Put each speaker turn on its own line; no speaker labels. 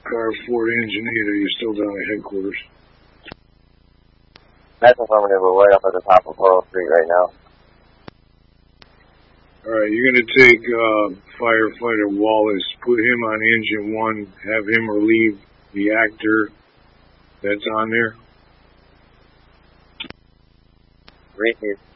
car, Ford Engine 8. Are you still down at headquarters?
That's affirmative. We're right up at the top of Pearl Street right now.
Alright, you're going to take firefighter Wallace, put him on engine 1, have him relieve the actor that's on there.
Repeat.